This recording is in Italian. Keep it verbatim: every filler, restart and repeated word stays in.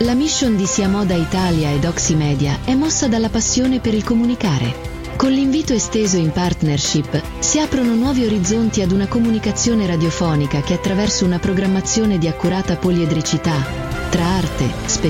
La mission di Sia Moda Italia ed Oximedia è mossa dalla passione per il comunicare. Con l'invito esteso in partnership, si aprono nuovi orizzonti ad una comunicazione radiofonica che attraverso una programmazione di accurata poliedricità, tra arte, spettacolo,